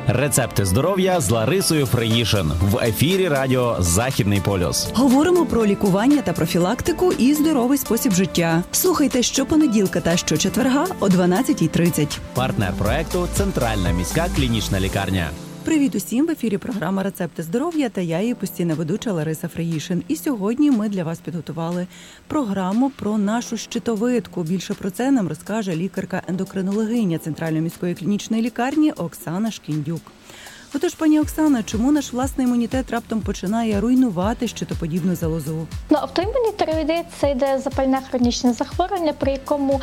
Рецепти здоров'я з Ларисою Фреїшин в ефірі радіо «Західний полюс». Говоримо про лікування та профілактику і здоровий спосіб життя. Слухайте щопонеділка та щочетверга о 12:30. Партнер проекту «Центральна міська клінічна лікарня». Привіт усім! В ефірі програма «Рецепти здоров'я» та я, її постійна ведуча Лариса Фреїшин. І сьогодні ми для вас підготували програму про нашу щитовидку. Більше про це нам розкаже лікарка-ендокринологиня Центральної міської клінічної лікарні Оксана Шкіндюк. Отож, пані Оксана, чому наш власний імунітет раптом починає руйнувати щитоподібну залозу? Автоімунний тиреоїдит – це йде запальне хронічне захворювання, при якому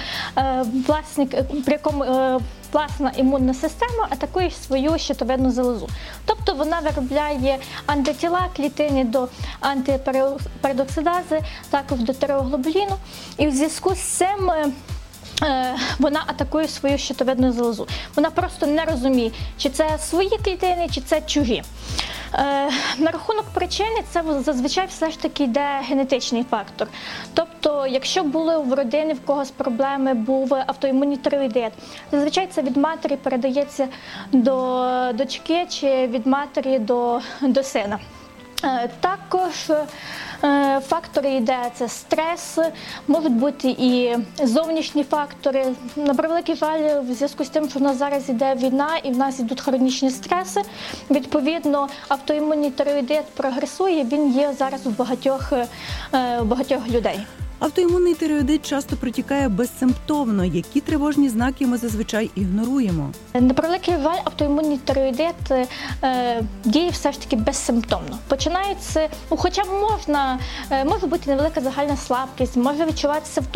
власна імунна система атакує свою щитовидну залозу. Тобто вона виробляє антитіла клітини до антипероксидази, також до тиреоглобуліну. І в зв'язку з цим вона атакує свою щитовидну залозу. Вона просто не розуміє, чи це свої клітини, чи це чужі. На рахунок причини, це зазвичай все ж таки йде генетичний фактор. Тобто, якщо були в родині в когось проблеми, був автоімунний тиреоїдит, зазвичай це від матері передається до дочки чи від матері до сина. Також фактори йде – це стрес, можуть бути і зовнішні фактори. На превеликий жаль, в зв'язку з тим, що в нас зараз йде війна і в нас йдуть хронічні стреси, відповідно, автоімунний тиреоїдит прогресує, він є зараз у багатьох людей. Автоімунний тиреоїдит часто протікає безсимптомно. Які тривожні знаки ми зазвичай ігноруємо? На превеликий жаль, автоімунний тиреоїдит діє все ж таки безсимптомно. Починається, хоча може бути невелика загальна слабкість, може відчуватися